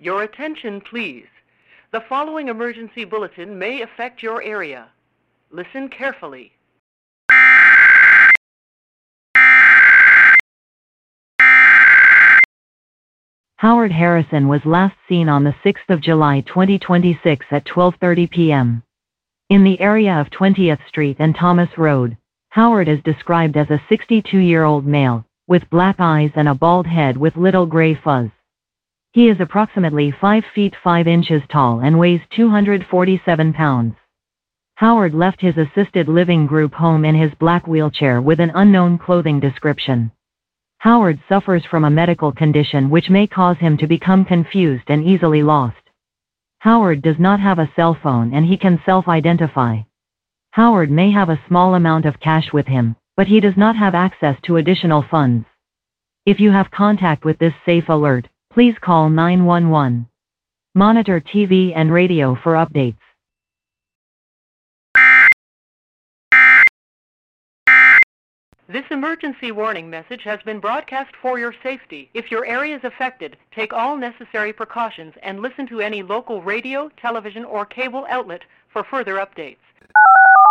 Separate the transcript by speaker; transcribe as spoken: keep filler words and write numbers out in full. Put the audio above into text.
Speaker 1: Your attention, please. The following emergency bulletin may affect your area. Listen carefully.
Speaker 2: Howard Harrison was last seen on the sixth of July twenty twenty-six at twelve thirty p m in the area of twentieth Street and Thomas Road. Howard is described as a sixty-two-year-old male, with black eyes and a bald head with little gray fuzz. He is approximately five feet five inches tall and weighs two hundred forty-seven pounds. Howard left his assisted living group home in his black wheelchair with an unknown clothing description. Howard suffers from a medical condition which may cause him to become confused and easily lost. Howard does not have a cell phone and he can self-identify. Howard may have a small amount of cash with him, but he does not have access to additional funds. If you have contact with this safe alert, please call nine one one. Monitor T V and radio for updates.
Speaker 1: This emergency warning message has been broadcast for your safety. If your area is affected, take all necessary precautions and listen to any local radio, television, or cable outlet for further updates.